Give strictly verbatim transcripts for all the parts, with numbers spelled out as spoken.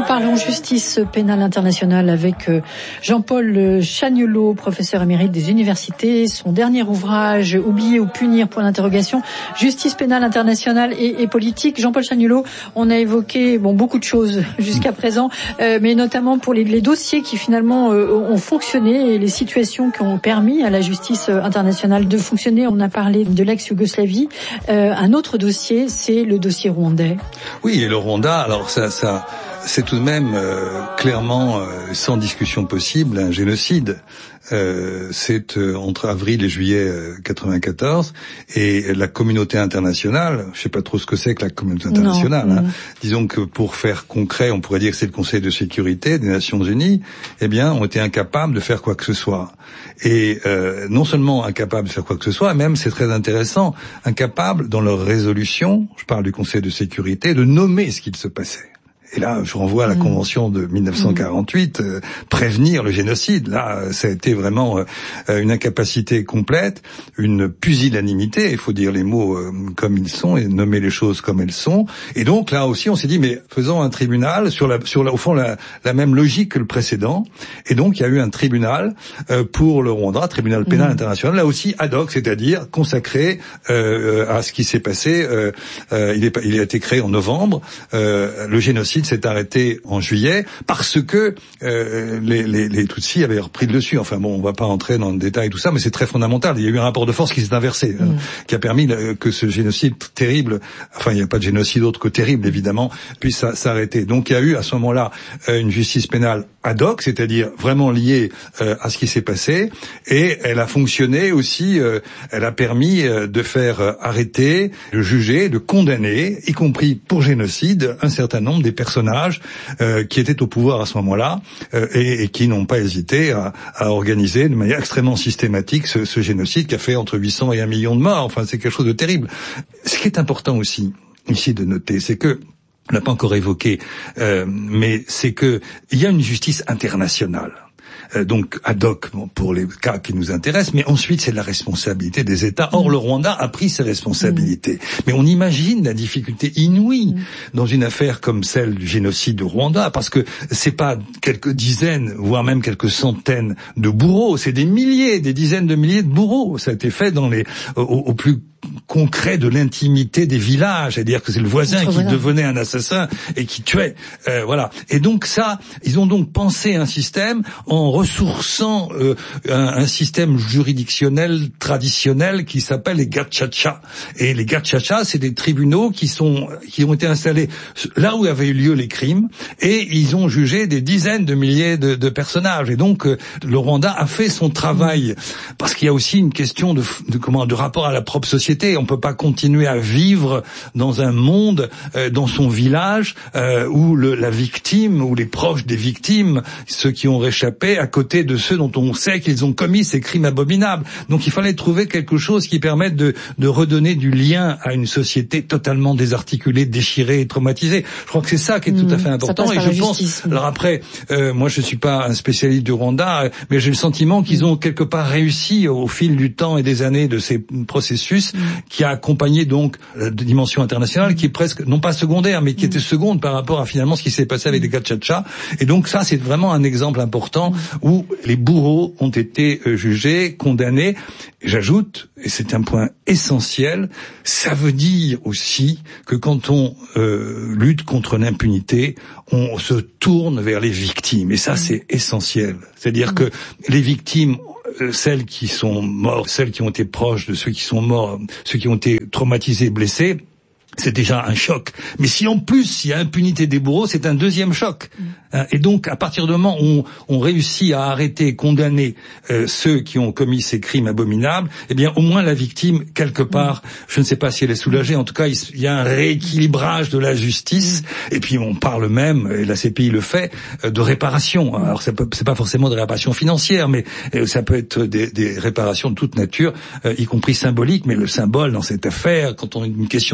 parlons justice pénale internationale avec Jean-Paul Chagnolot, professeur émérite des universités. Son dernier ouvrage, Oublier ou punir, point d'interrogation, justice pénale internationale et, et politique. Jean-Paul Chagnolot, on a évoqué bon beaucoup de choses jusqu'à présent, euh, mais notamment pour les, les dossiers qui finalement euh, ont fonctionné et les situations qui ont permis à la justice internationale de fonctionner. On a parlé de l'ex-Yougoslavie. Euh, un autre dossier, c'est le dossier rwandais. Oui, et le Rwanda, alors ça, ça, c'est tout de même euh, clairement, euh, sans discussion possible, un génocide. Euh, c'est euh, entre avril et juillet euh, quatre-vingt-quatorze, et la communauté internationale, je sais pas trop ce que c'est que la communauté internationale, hein, disons que pour faire concret, on pourrait dire que c'est le Conseil de sécurité des Nations Unies, eh bien, ont été incapables de faire quoi que ce soit. Et euh, non seulement incapables de faire quoi que ce soit, même, c'est très intéressant, incapables dans leur résolution, je parle du Conseil de sécurité, de nommer ce qu'il se passait. Et là, je renvoie à la Convention de mille neuf cent quarante-huit, euh, prévenir le génocide. Là, ça a été vraiment euh, une incapacité complète, une pusillanimité, il faut dire les mots euh, comme ils sont et nommer les choses comme elles sont. Et donc, là aussi, on s'est dit, mais faisons un tribunal sur, la, sur la, au fond, la, la même logique que le précédent. Et donc, il y a eu un tribunal euh, pour le Rwanda, tribunal pénal mmh. international, là aussi ad hoc, c'est-à-dire consacré euh, à ce qui s'est passé. Euh, euh, il, est, il a été créé en novembre, euh, le génocide s'est arrêté en juillet parce que euh, les, les, les Tutsis avaient repris le dessus. Enfin bon, on va pas entrer dans le détail tout ça, mais c'est très fondamental. Il y a eu un rapport de force qui s'est inversé, mmh. hein, qui a permis que ce génocide terrible, enfin il n'y a pas de génocide autre que terrible évidemment, puisse s'arrêter. Donc il y a eu à ce moment-là une justice pénale ad hoc, c'est-à-dire vraiment liée euh, à ce qui s'est passé, et elle a fonctionné aussi, euh, elle a permis euh, de faire euh, arrêter, de juger, de condamner, y compris pour génocide, un certain nombre des personnages euh, qui étaient au pouvoir à ce moment-là euh, et, et qui n'ont pas hésité à, à organiser de manière extrêmement systématique ce, ce génocide qui a fait entre huit cents et un million de morts. Enfin, c'est quelque chose de terrible. Ce qui est important aussi ici de noter, c'est que on n'a pas encore évoqué, euh, mais c'est que il y a une justice internationale. Euh, donc ad hoc pour les cas qui nous intéressent, mais ensuite c'est la responsabilité des États. Or, le Rwanda a pris ses responsabilités. Mmh. Mais on imagine la difficulté inouïe mmh. dans une affaire comme celle du génocide du Rwanda, parce que c'est pas quelques dizaines, voire même quelques centaines de bourreaux, c'est des milliers, des dizaines de milliers de bourreaux. Ça a été fait dans les au, au plus concret de l'intimité des villages, c'est-à-dire que c'est le voisin Entre qui voilà. devenait un assassin et qui tuait, euh, voilà. Et donc ça, ils ont donc pensé un système en ressourçant euh, un, un système juridictionnel traditionnel qui s'appelle les gacaca. Et les gacaca, c'est des tribunaux qui sont qui ont été installés là où avaient eu lieu les crimes, et ils ont jugé des dizaines de milliers de, de personnages. Et donc euh, le Rwanda a fait son travail, parce qu'il y a aussi une question de, de comment de rapport à la propre société. On peut pas continuer à vivre dans un monde, euh, dans son village, euh, où le, la victime ou les proches des victimes, ceux qui ont réchappé, à côté de ceux dont on sait qu'ils ont commis ces crimes abominables. Donc il fallait trouver quelque chose qui permette de, de redonner du lien à une société totalement désarticulée, déchirée et traumatisée. Je crois que c'est ça qui est mmh, tout à fait important. Et je pense, justice. alors après, euh, moi je suis pas un spécialiste du Rwanda, mais j'ai le sentiment qu'ils ont quelque part réussi au fil du temps et des années de ces processus, mmh. qui a accompagné donc la dimension internationale, qui est presque, non pas secondaire, mais qui était seconde par rapport à finalement ce qui s'est passé avec les gacaca. Et donc ça, c'est vraiment un exemple important où les bourreaux ont été jugés, condamnés. J'ajoute, et c'est un point essentiel, ça veut dire aussi que quand on euh, lutte contre l'impunité, on se tourne vers les victimes. Et ça, c'est essentiel. C'est-à-dire que les victimes, celles qui sont mortes, celles qui ont été proches de ceux qui sont morts, ceux qui ont été traumatisés, blessés, c'est déjà un choc. Mais si en plus il y a impunité des bourreaux, c'est un deuxième choc. Mmh. Et donc, à partir du moment où on, on réussit à arrêter, condamner euh, ceux qui ont commis ces crimes abominables, eh bien, au moins la victime, quelque part, mmh. je ne sais pas si elle est soulagée, en tout cas, il, il y a un rééquilibrage de la justice. Mmh. Et puis, on parle même, et la C P I le fait, euh, de réparation. Alors, ça peut, c'est pas forcément des réparations financières, mais euh, ça peut être des, des réparations de toute nature, euh, y compris symboliques. Mais le symbole dans cette affaire, quand on a une question de vie ou de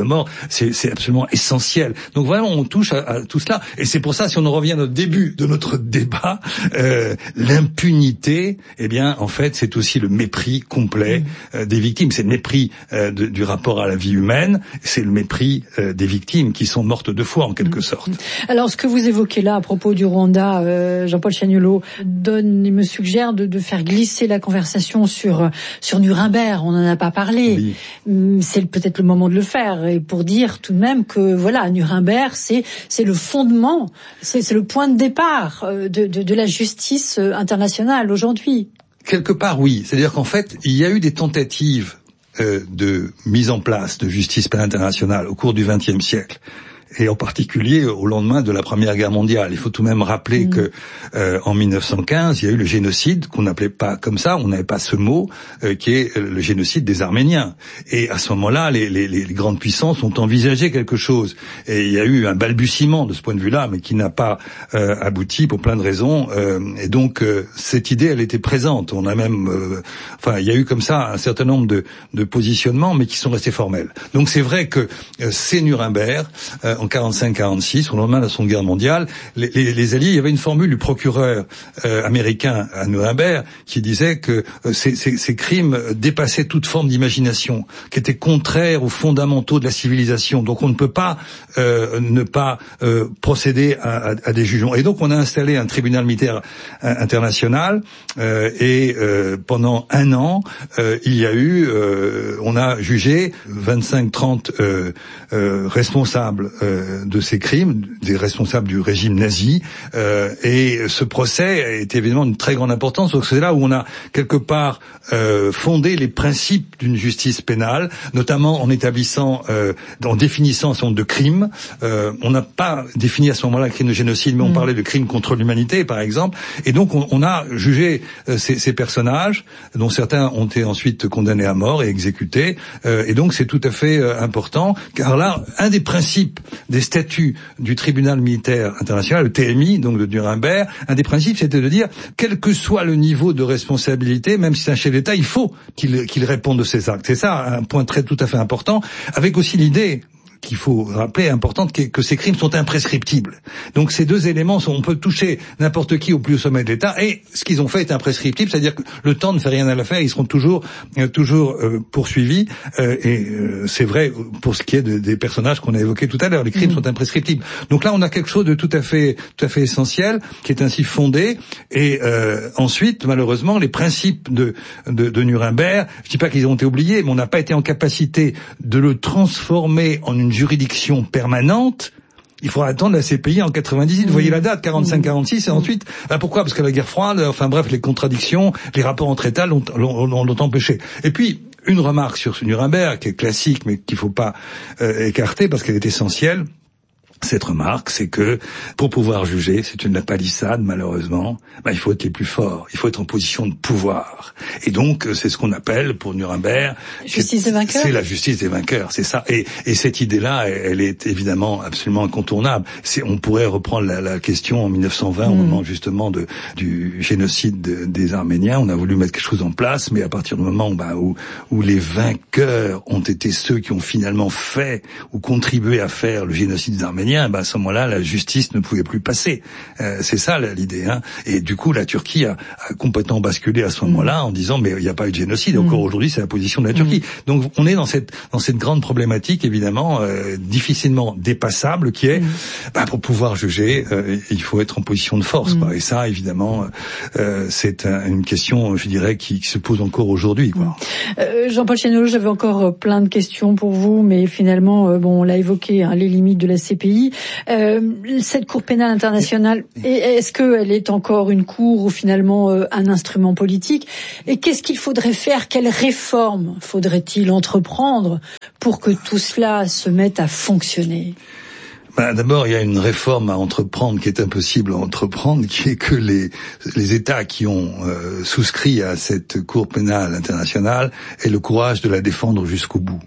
mort, c'est, c'est absolument essentiel. Donc vraiment, on touche à, à tout cela. Et c'est pour ça, si on en revient au début de notre débat, euh, l'impunité, eh bien, en fait, c'est aussi le mépris complet euh, des victimes. C'est le mépris euh, de, du rapport à la vie humaine. C'est le mépris euh, des victimes qui sont mortes deux fois, en quelque sorte. Alors, ce que vous évoquez là à propos du Rwanda, euh, Jean-Paul Chagnollaud, donne, il me suggère de, de faire glisser la conversation sur sur Nuremberg. On n'en a pas parlé. Oui. C'est peut-être le moment de le faire, et pour dire tout de même que voilà, Nuremberg, c'est c'est le fondement, c'est, c'est le point de départ de, de, de la justice internationale aujourd'hui. Quelque part, oui. C'est-à-dire qu'en fait, il y a eu des tentatives euh, de mise en place de justice pénale internationale au cours du vingtième siècle. Et en particulier au lendemain de la Première Guerre mondiale. Il faut tout de même rappeler mmh. que euh, en mille neuf cent quinze, il y a eu le génocide, qu'on n'appelait pas comme ça, on n'avait pas ce mot, euh, qui est le génocide des Arméniens. Et à ce moment-là, les, les, les grandes puissances ont envisagé quelque chose. Et il y a eu un balbutiement de ce point de vue-là, mais qui n'a pas euh, abouti pour plein de raisons. Euh, et donc, euh, cette idée, elle était présente. On a même... Euh, enfin, il y a eu comme ça un certain nombre de, de positionnements, mais qui sont restés formels. Donc c'est vrai que euh, c'est Nuremberg... Euh, en quarante-cinq quarante-six, au lendemain de la Seconde Guerre mondiale, les, les, les Alliés, il y avait une formule du procureur euh, américain à Nuremberg qui disait que euh, ces, ces, ces crimes dépassaient toute forme d'imagination, qui étaient contraires aux fondamentaux de la civilisation. Donc on ne peut pas euh, ne pas euh, procéder à, à, à des jugements. Et donc on a installé un tribunal militaire international euh, et euh, pendant un an, euh, il y a eu, euh, on a jugé vingt-cinq trente euh, euh, responsables euh, de ces crimes, des responsables du régime nazi, euh, et ce procès est évidemment d'une très grande importance, parce que c'est là où on a quelque part euh, fondé les principes d'une justice pénale, notamment en établissant, euh, en définissant un certain nombre de crimes. Euh, on n'a pas défini à ce moment-là le crime de génocide, mais on mmh. parlait de crimes contre l'humanité, par exemple, et donc on, on a jugé euh, ces, ces personnages, dont certains ont été ensuite condamnés à mort et exécutés, euh, et donc c'est tout à fait euh, important, car là, un des principes des statuts du tribunal militaire international, le T M I, donc de Nuremberg, un des principes, c'était de dire, quel que soit le niveau de responsabilité, même si c'est un chef d'État, il faut qu'il, qu'il réponde de ses actes. C'est ça un point très tout à fait important, avec aussi l'idée qu'il faut rappeler, importante, que ces crimes sont imprescriptibles. Donc ces deux éléments, sont, on peut toucher n'importe qui au plus haut sommet de l'État, et ce qu'ils ont fait est imprescriptible, c'est-à-dire que le temps ne fait rien à l'affaire, ils seront toujours euh, toujours euh, poursuivis, euh, et euh, c'est vrai pour ce qui est de, des personnages qu'on a évoqués tout à l'heure, les crimes mmh. sont imprescriptibles. Donc là, on a quelque chose de tout à fait tout à fait essentiel, qui est ainsi fondé, et euh, ensuite, malheureusement, les principes de, de, de Nuremberg, je dis pas qu'ils ont été oubliés, mais on n'a pas été en capacité de le transformer en une juridiction permanente. Il faudra attendre la C P I en quatre-vingt-dix-huit. Mmh. Vous voyez la date, quarante-cinq quarante-six, et ensuite, bah pourquoi? Parce que la guerre froide, enfin bref, les contradictions, les rapports entre États l'ont, l'ont, l'ont empêché. Et puis, une remarque sur ce Nuremberg, qui est classique, mais qu'il faut pas euh, écarter, parce qu'elle est essentielle. Cette remarque, c'est que pour pouvoir juger, c'est une palissade malheureusement, bah, il faut être les plus forts, il faut être en position de pouvoir. Et donc, c'est ce qu'on appelle pour Nuremberg... Justice des vainqueurs. C'est la justice des vainqueurs, c'est ça. Et, et cette idée-là, elle est évidemment absolument incontournable. C'est, on pourrait reprendre la, la question en mille neuf cent vingt, mmh. au moment justement de, du génocide de, des Arméniens. On a voulu mettre quelque chose en place, mais à partir du moment bah, où, où les vainqueurs ont été ceux qui ont finalement fait ou contribué à faire le génocide des Arméniens, ben à ce moment-là, la justice ne pouvait plus passer. Euh, c'est ça l'idée. Hein. Et du coup, la Turquie a, a complètement basculé à ce moment-là mmh. en disant mais il n'y a pas eu de génocide. Encore mmh. aujourd'hui, c'est la position de la Turquie. Mmh. Donc on est dans cette dans cette grande problématique évidemment euh, difficilement dépassable qui est mmh. ben, pour pouvoir juger, euh, il faut être en position de force. Mmh. Quoi. Et ça, évidemment, euh, c'est un, une question, je dirais, qui, qui se pose encore aujourd'hui. Quoi. Mmh. Euh, Jean-Paul Chagnollaud, j'avais encore plein de questions pour vous, mais finalement, euh, bon, on l'a évoqué, hein, les limites de la C P I. Euh, cette Cour pénale internationale, est-ce qu'elle est encore une cour ou finalement euh, un instrument politique? Et qu'est-ce qu'il faudrait faire? Quelles réformes faudrait-il entreprendre pour que tout cela se mette à fonctionner? Ben, d'abord, il y a une réforme à entreprendre qui est impossible à entreprendre, qui est que les, les États qui ont euh, souscrit à cette Cour pénale internationale aient le courage de la défendre jusqu'au bout.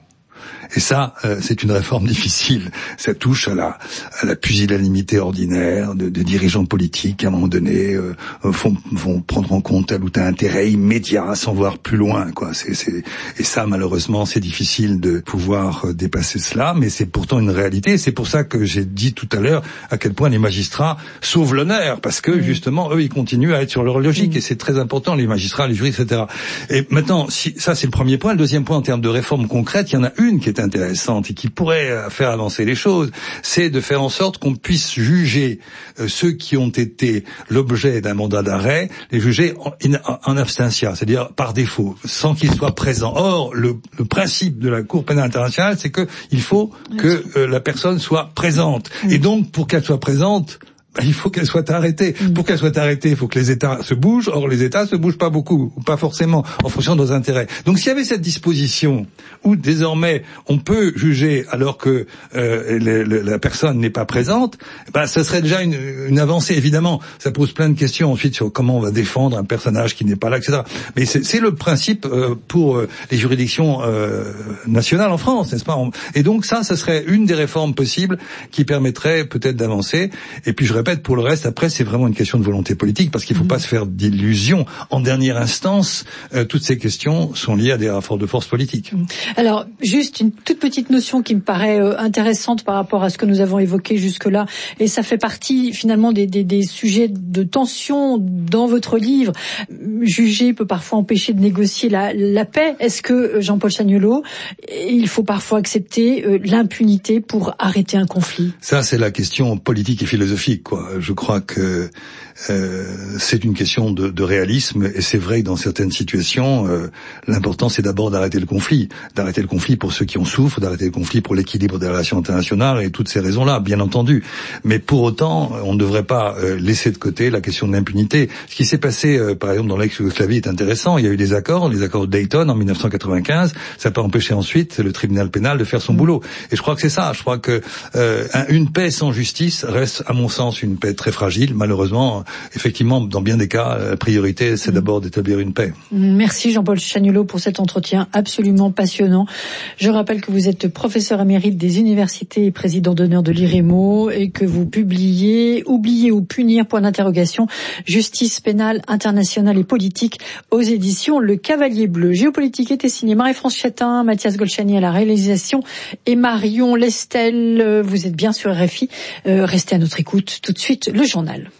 Et ça, euh, c'est une réforme difficile. Ça touche à la, à la pusillanimité ordinaire de, de dirigeants politiques, à un moment donné, euh, vont, vont prendre en compte tel ou tel intérêt immédiat, sans voir plus loin, quoi. C'est, c'est, et ça, malheureusement, c'est difficile de pouvoir euh, dépasser cela, mais c'est pourtant une réalité. C'est pour ça que j'ai dit tout à l'heure à quel point les magistrats sauvent l'honneur, parce que, mmh. justement, eux, ils continuent à être sur leur logique, mmh. et c'est très important, les magistrats, les juristes, et cetera. Et maintenant, si, ça, c'est le premier point. Le deuxième point, en termes de réforme concrète, il y en a une qui est intéressante et qui pourrait faire avancer les choses, c'est de faire en sorte qu'on puisse juger euh, ceux qui ont été l'objet d'un mandat d'arrêt, les juger en, en, en absentia, c'est-à-dire par défaut, sans qu'ils soient présents. Or, le, le principe de la Cour pénale internationale, c'est que il faut que euh, la personne soit présente. Et donc, pour qu'elle soit présente, il faut qu'elle soit arrêtée. Mmh. Pour qu'elle soit arrêtée, il faut que les États se bougent. Or, les États se bougent pas beaucoup, ou pas forcément, en fonction de leurs intérêts. Donc, s'il y avait cette disposition où désormais on peut juger alors que euh, le, le, la personne n'est pas présente, ben, ça serait déjà une, une avancée. Évidemment, ça pose plein de questions ensuite sur comment on va défendre un personnage qui n'est pas là, et cetera. Mais c'est, c'est le principe euh, pour euh, les juridictions euh, nationales en France, n'est-ce pas ? Et donc ça, ça serait une des réformes possibles qui permettrait peut-être d'avancer. Et puis je répète, pour le reste, après, c'est vraiment une question de volonté politique, parce qu'il ne faut mmh. pas se faire d'illusions. En dernière instance, euh, toutes ces questions sont liées à des rapports de force politiques. Alors, juste une toute petite notion qui me paraît euh, intéressante par rapport à ce que nous avons évoqué jusque-là, et ça fait partie finalement des, des, des sujets de tension dans votre livre. Juger peut parfois empêcher de négocier la, la paix. Est-ce que, Jean-Paul Chagnollaud, il faut parfois accepter euh, l'impunité pour arrêter un conflit ? Ça, c'est la question politique et philosophique, quoi. Je crois que euh, c'est une question de, de réalisme, et c'est vrai que dans certaines situations, euh, l'important c'est d'abord d'arrêter le conflit, d'arrêter le conflit pour ceux qui en souffrent, d'arrêter le conflit pour l'équilibre des relations internationales et toutes ces raisons-là, bien entendu. Mais pour autant, on ne devrait pas euh, laisser de côté la question de l'impunité. Ce qui s'est passé, euh, par exemple, dans l'ex-Yougoslavie est intéressant. Il y a eu des accords, les accords de Dayton en dix-neuf cent quatre-vingt-quinze. Ça n'a pas empêché ensuite le tribunal pénal de faire son mmh. boulot. Et je crois que c'est ça. Je crois que euh, une paix sans justice reste, à mon sens, une paix très fragile. Malheureusement, effectivement, dans bien des cas, la priorité, c'est d'abord d'établir une paix. Merci Jean-Paul Chagnollaud pour cet entretien absolument passionnant. Je rappelle que vous êtes professeur émérite des universités et président d'honneur de l'I R E M O, et que vous publiez « Oublier ou punir ?» point d'interrogation, justice pénale internationale et politique aux éditions Le Cavalier Bleu. Géopolitique était signé Marie-France Chatin, Mathias Golchani à la réalisation et Marion Lestel. Vous êtes bien sur R F I. Euh, restez à notre écoute. Tout de suite, le journal.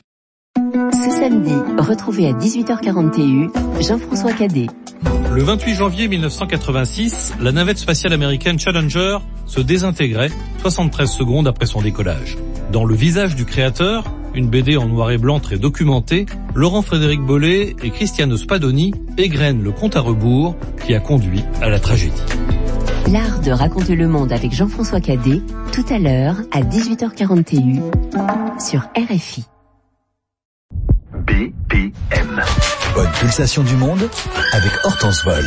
Ce samedi, retrouvez à dix-huit heures quarante T U Jean-François Cadet. Le vingt-huit janvier mille neuf cent quatre-vingt-six, la navette spatiale américaine Challenger se désintégrait soixante-treize secondes après son décollage. Dans Le visage du créateur, une B D en noir et blanc très documentée, Laurent-Frédéric Bollet et Cristiano Spadoni égrènent le compte à rebours qui a conduit à la tragédie. L'art de raconter le monde avec Jean-François Cadet, tout à l'heure à dix-huit heures quarante T U sur R F I. B P M. Bonne pulsation du monde avec Hortense Vol.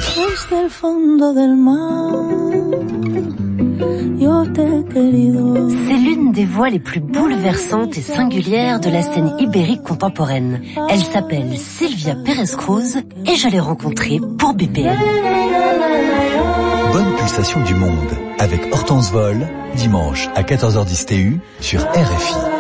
C'est l'une des voix les plus bouleversantes et singulières de la scène ibérique contemporaine. Elle s'appelle Silvia Pérez-Cruz et je l'ai rencontrée pour B P M. Bonne pulsation du monde avec Hortense Vol, dimanche à quatorze heures dix T U sur R F I.